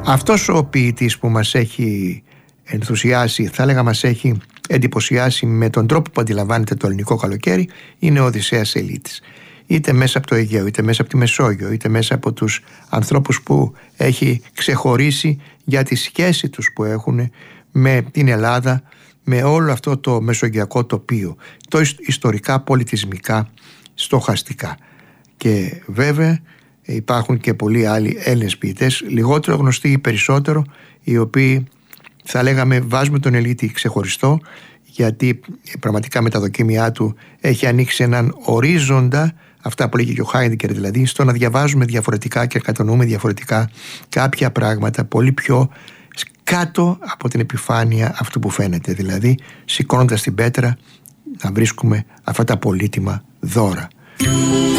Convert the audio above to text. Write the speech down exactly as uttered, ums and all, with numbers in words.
Αυτός ο ποιητής που μας έχει ενθουσιάσει, θα έλεγα μας έχει εντυπωσιάσει με τον τρόπο που αντιλαμβάνεται το ελληνικό καλοκαίρι, είναι ο Οδυσσέας Ελίτης. Είτε μέσα από το Αιγαίο, είτε μέσα από τη Μεσόγειο, είτε μέσα από τους ανθρώπους που έχει ξεχωρίσει για τη σχέση τους που έχουν με την Ελλάδα, με όλο αυτό το μεσογειακό τοπίο, το ιστορικά, πολιτισμικά, στοχαστικά. Και βέβαια υπάρχουν και πολλοί άλλοι Έλληνες ποιητές, λιγότερο γνωστοί ή περισσότερο, οι οποίοι θα λέγαμε βάζουμε τον Ελίτη ξεχωριστό, γιατί πραγματικά με τα δοκίμια του έχει ανοίξει έναν ορίζοντα, αυτά που λέγει και ο Χάιντεκερ, δηλαδή στο να διαβάζουμε διαφορετικά και κατανοούμε διαφορετικά κάποια πράγματα πολύ πιο κάτω από την επιφάνεια αυτού που φαίνεται, δηλαδή σηκώνοντας την πέτρα να βρίσκουμε αυτά τα πολύτιμα δώρα.